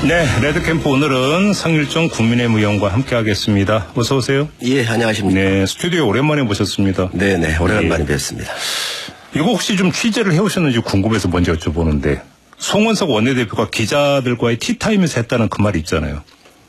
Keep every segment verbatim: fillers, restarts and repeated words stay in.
네, 레드캠프 오늘은 성일종 국민의힘 의원과 함께하겠습니다. 어서 오세요. 예, 안녕하십니까. 네, 스튜디오 오랜만에 모셨습니다. 네네, 오랜만에 예. 뵙습니다. 이거 혹시 좀 취재를 해오셨는지 궁금해서 먼저 여쭤보는데, 송원석 원내대표가 기자들과의 티타임에서 했다는 그 말이 있잖아요.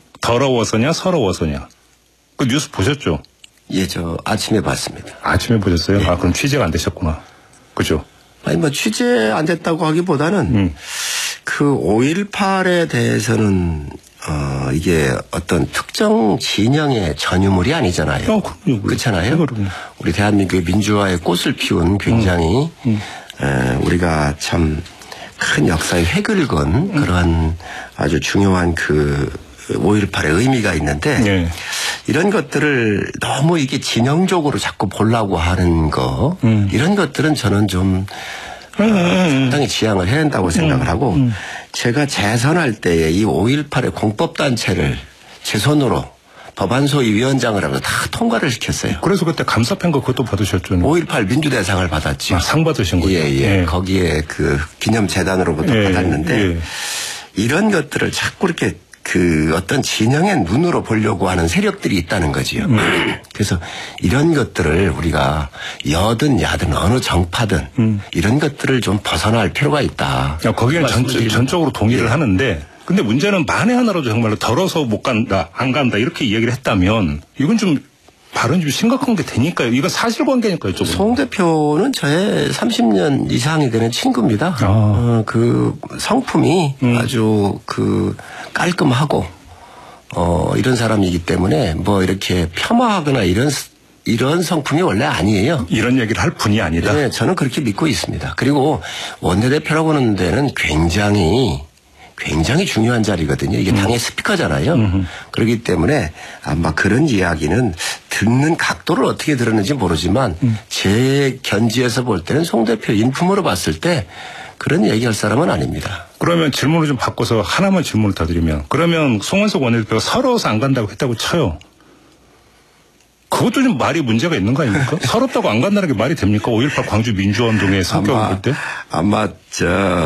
더러워서냐 서러워서냐. 그 뉴스 보셨죠? 예, 저 아침에 봤습니다. 아침에 보셨어요? 예. 아, 그럼 취재가 안 되셨구나. 그죠? 아니 뭐 취재 안 됐다고 하기보다는 음. 그 오일팔에 대해서는 어 이게 어떤 특정 진영의 전유물이 아니잖아요. 어, 그럼요. 그렇잖아요. 그럼요. 우리 대한민국의 민주화의 꽃을 피운 굉장히 음. 음. 에, 우리가 참 큰 역사의 획을 건 음. 그러한 아주 중요한 그 오일팔의 의미가 있는데 네. 이런 것들을 너무 이게 진영적으로 자꾸 보려고 하는 거 음. 이런 것들은 저는 좀 음. 어, 상당히 지양을 해야 한다고 생각을 하고 음. 제가 재선할 때에 이 오일팔의 공법단체를 제 손으로 법안소위 위원장을 하면서 다 통과를 시켰어요. 그래서 그때 감사평가 그것도 받으셨죠? 오일팔 민주대상을 받았죠. 아, 상 받으신 거죠? 예, 예. 예. 거기에 그 기념재단으로부터 예, 받았는데 예. 이런 것들을 자꾸 이렇게 그 어떤 진영의 눈으로 보려고 하는 세력들이 있다는 거지요. 음. 그래서 이런 것들을 우리가 여든 야든 어느 정파든 음. 이런 것들을 좀 벗어날 필요가 있다. 야, 거기는 전, 전적으로 동의를 예. 하는데 근데 문제는 만에 하나라도 정말로 덜어서 못 간다, 안 간다 이렇게 이야기를 했다면 이건 좀 발언이 좀 심각한 게 되니까요. 이건 사실관계니까요. 송 대표는 저의 삼십 년 이상이 되는 친구입니다. 아. 어, 그 성품이 음. 아주 그 깔끔하고 어, 이런 사람이기 때문에 뭐 이렇게 폄하하거나 이런 이런 성품이 원래 아니에요. 이런 얘기를 할 분이 아니다. 네, 저는 그렇게 믿고 있습니다. 그리고 원내대표라고 하는 데는 굉장히 굉장히 중요한 자리거든요. 이게 당의 음. 스피커잖아요. 음흠. 그렇기 때문에 아마 그런 이야기는 듣는 각도를 어떻게 들었는지 모르지만 음. 제 견지에서 볼 때는 송 대표 인품으로 봤을 때 그런 얘기할 사람은 아닙니다. 그러면 질문을 좀 바꿔서 하나만 질문을 더 드리면 그러면 송원석 원내대표가 서러워서 안 간다고 했다고 쳐요. 그것도 좀 말이 문제가 있는 거 아닙니까? 서럽다고 안 간다는 게 말이 됩니까? 오일팔 광주 민주화운동의 성격을 볼 때? 아마 저...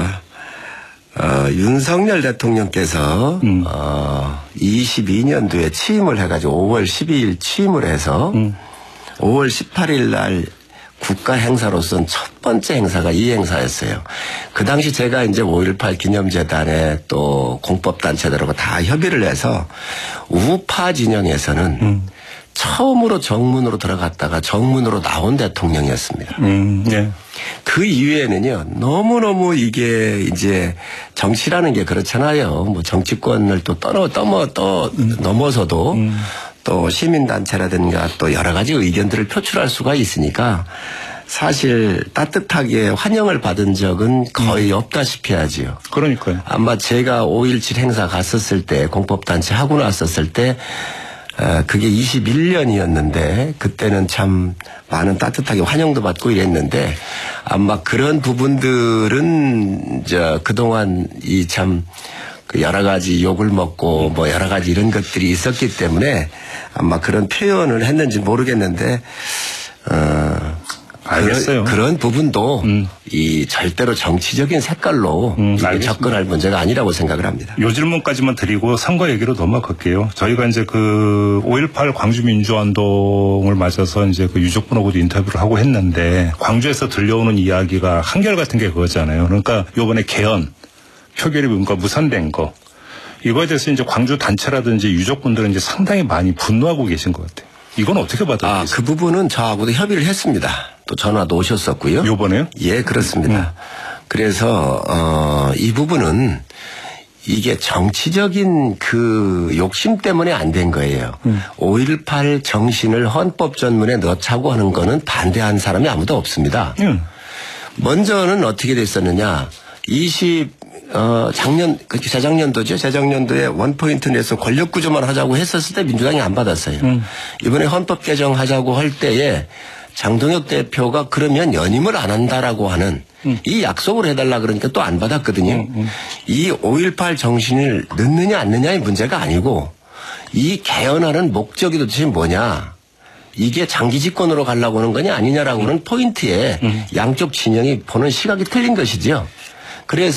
어, 윤석열 대통령께서 음. 어, 이십이 년도에 취임을 해가지고 오월 십이일 취임을 해서 음. 오월 십팔일 날 국가 행사로서는 첫 번째 행사가 이 행사였어요. 그 당시 제가 이제 오일팔 기념재단에 또 공법단체들하고 다 협의를 해서 우파 진영에서는 음. 처음으로 정문으로 들어갔다가 정문으로 나온 대통령이었습니다. 음, 네. 그 이후에는요, 너무너무 이게 이제 정치라는 게 그렇잖아요. 뭐 정치권을 또 떠넘어, 떠머, 또 음. 넘어서도 음. 또 시민단체라든가 또 여러 가지 의견들을 표출할 수가 있으니까 사실 따뜻하게 환영을 받은 적은 거의 음. 없다시피 하지요. 그러니까요. 아마 제가 오일칠 행사 갔었을 때 공법단체 하고 났었을 때 어, 그게 이십일 년이었는데 그때는 참 많은 따뜻하게 환영도 받고 이랬는데 아마 그런 부분들은 저 그동안 이 참 그 여러 가지 욕을 먹고 뭐 여러 가지 이런 것들이 있었기 때문에 아마 그런 표현을 했는지 모르겠는데 어 알겠어요. 그런, 그런 부분도 음. 이 절대로 정치적인 색깔로 음, 접근할 문제가 아니라고 생각을 합니다. 요 질문까지만 드리고 선거 얘기로 넘어갈게요. 저희가 이제 그 오일팔 광주 민주화운동을 맞아서 이제 그 유족분하고도 인터뷰를 하고 했는데 광주에서 들려오는 이야기가 한결같은 게 그거잖아요. 그러니까 요번에 개헌 표결이 뭔가 무산된 거 이거에 대해서 이제 광주 단체라든지 유족분들은 이제 상당히 많이 분노하고 계신 것 같아요. 이건 어떻게 받아들이세요? 아, 그 부분은 저하고도 협의를 했습니다. 또 전화도 오셨었고요. 요번에요? 예, 그렇습니다. 음. 그래서 어, 이 부분은 이게 정치적인 그 욕심 때문에 안 된 거예요. 음. 오일팔 정신을 헌법 전문에 넣자고 하는 거는 반대한 사람이 아무도 없습니다. 음. 먼저는 어떻게 됐었느냐. 이십 어, 작년, 그 재작년도죠. 재작년도에 원포인트 내서 권력 구조만 하자고 했었을 때 민주당이 안 받았어요. 음. 이번에 헌법 개정하자고 할 때에 장동혁 대표가 그러면 연임을 안 한다라고 하는 음. 이 약속을 해달라 그러니까 또 안 받았거든요. 음, 음. 이 오일팔 정신을 넣느냐 안 넣느냐의 문제가 아니고 이 개헌하는 목적이 도대체 뭐냐. 이게 장기 집권으로 가려고 하는 거냐 아니냐라고 하는 포인트에 음. 양쪽 진영이 보는 시각이 틀린 것이죠. 그래서